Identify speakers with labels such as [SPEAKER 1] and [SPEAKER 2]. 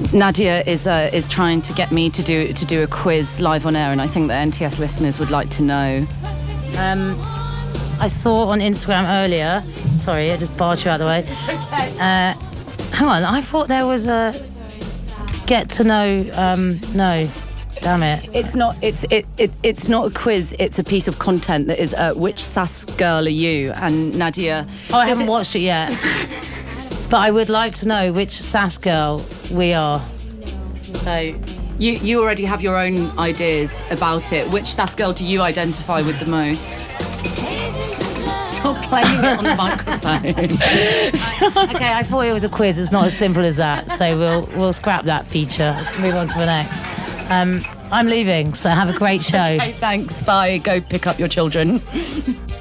[SPEAKER 1] Nadia is trying to get me to do a quiz live on air, and I think that NTS listeners would like to know.
[SPEAKER 2] I saw on Instagram earlier. Sorry, I just barged you out of the way.
[SPEAKER 1] Okay.
[SPEAKER 2] Hang on, I thought there was a get to know. No, damn it.
[SPEAKER 1] It's not. It's not a quiz. It's a piece of content that is which SAS girl are you? And Nadia.
[SPEAKER 2] Oh, I haven't watched it yet. But I would like to know which SAS girl we are.
[SPEAKER 1] So you already have your own ideas about it. Which SAS girl do you identify with the most? Stop playing it on the microphone.
[SPEAKER 2] Okay, I thought it was a quiz. It's not as simple as that. So we'll scrap that feature. Move on to the next. I'm leaving, so have a great show.
[SPEAKER 1] Okay, thanks. Bye. Go pick up your children.